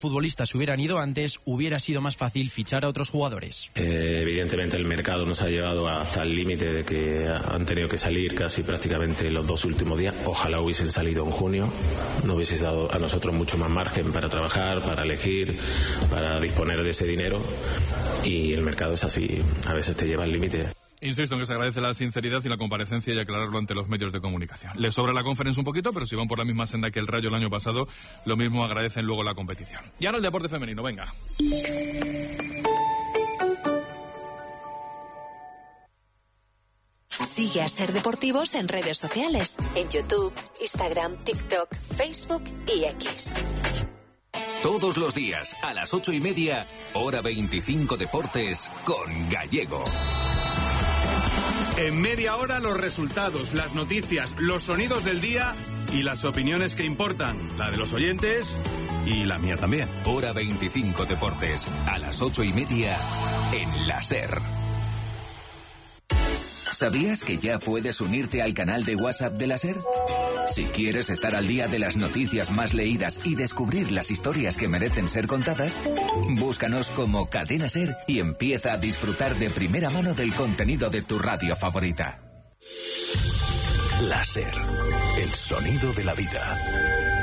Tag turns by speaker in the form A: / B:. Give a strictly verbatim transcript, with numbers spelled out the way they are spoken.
A: futbolistas se hubieran ido antes, hubiera sido más fácil fichar a otros jugadores.
B: Eh, evidentemente el mercado nos ha llevado hasta el límite de que han tenido que salir casi prácticamente los dos últimos días. Ojalá hubiesen salido en junio, no hubiese dado a nosotros mucho más margen para trabajar, para elegir, para disponer de ese dinero, y el mercado es así, a veces te lleva al límite.
C: Insisto en que se agradece la sinceridad y la comparecencia y aclararlo ante los medios de comunicación. Les sobra la conferencia un poquito, pero si van por la misma senda que el Rayo el año pasado, lo mismo agradecen luego la competición. Y ahora el deporte femenino, venga.
D: Sigue a Ser Deportivos en redes sociales, en YouTube, Instagram, TikTok, Facebook y X.
E: Todos los días, a las ocho y media, hora veinticinco Deportes, con Gallego.
F: En media hora los resultados, las noticias, los sonidos del día y las opiniones que importan, la de los oyentes y la mía también.
E: Hora veinticinco Deportes, a las ocho y media, en la SER. ¿Sabías que ya puedes unirte al canal de WhatsApp de la SER? Si quieres estar al día de las noticias más leídas y descubrir las historias que merecen ser contadas, búscanos como Cadena SER y empieza a disfrutar de primera mano del contenido de tu radio favorita.
G: La SER, el sonido de la vida.